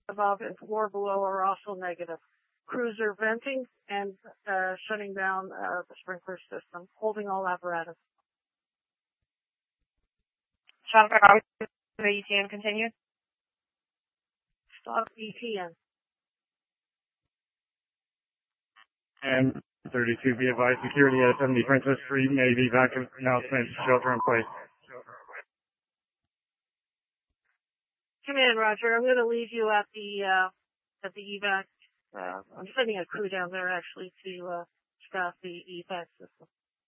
above and floor below are also negative. Crews are venting and shutting down the sprinkler system, holding all apparatus. Sean Fire, the ETN continue. Stop ETN. And 32, be advised, security at 70 Princess Street may be back in announcement, shelter in place. Command, Roger. I'm going to leave you at the evac. I'm sending a crew down there actually to staff the evac system.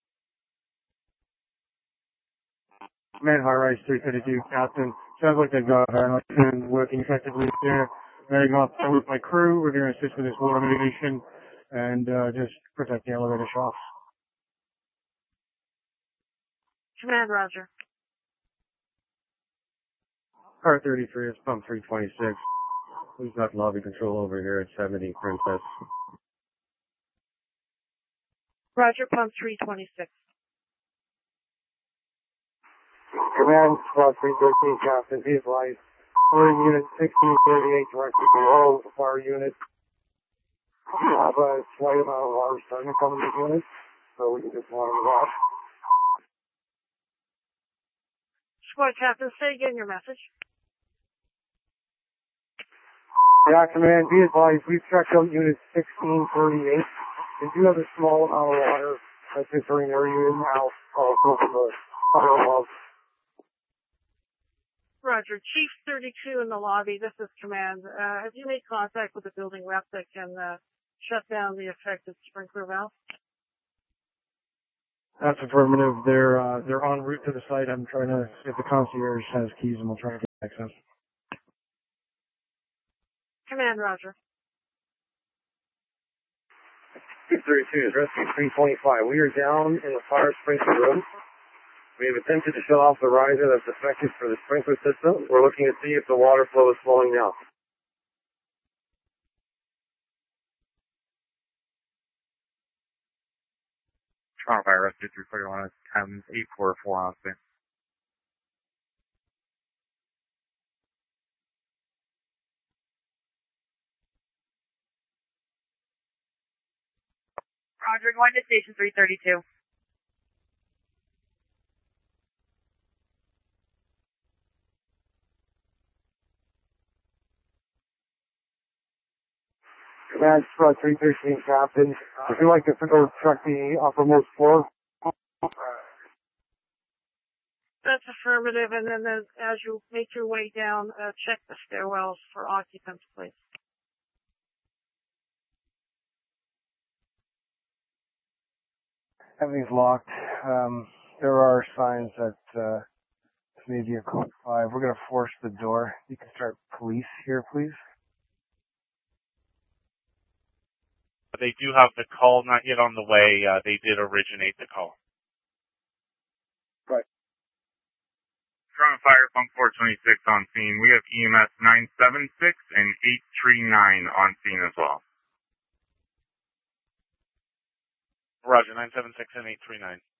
Command, high rise 332, Captain. Sounds like they've got and working effectively there. Heading off with my crew. We're going to assist with this water mitigation and just protect the elevator shafts. Command, Roger. Car 33 is pump 326. We've got lobby control over here at 70 Princess. Roger, pump 326. Command, squad 313, Captain, be advised. Ordering unit 1638 directly below the fire unit. We have a slight amount of water starting to come in the unit, so we can just monitor that. Squad Captain, say again your message. Yeah, Command, be advised, we've checked out unit 1638. They do have a small amount of water that's entering their unit now, also from the fire above. Roger. Chief 32 in the lobby, this is Command. Have you made contact with the building rep that can shut down the affected sprinkler valve? That's affirmative. They're en route to the site. I'm trying to see if the concierge has keys and we'll try to get access. Command, Roger. 232 is rescue 325. We are down in the fire sprinkler room. We have attempted to shut off the riser that's affected for the sprinkler system. We're looking to see if the water flow is slowing down. Toronto Fire Rescue 341 is Thames 844 on scene. Roger, going to station 332. Command, squad 313, Captain. Would you like to go check the uppermost floor? That's affirmative, and then as you make your way down, check the stairwells for occupants, please. Everything's locked. There are signs that this may be a code 5. We're going to force the door. You can start police here, please. They do have the call, not yet on the way. They did originate the call. Right. Toronto Fire Pump 426 on scene. We have EMS 976 and 839 on scene as well. Roger, 976 and 839.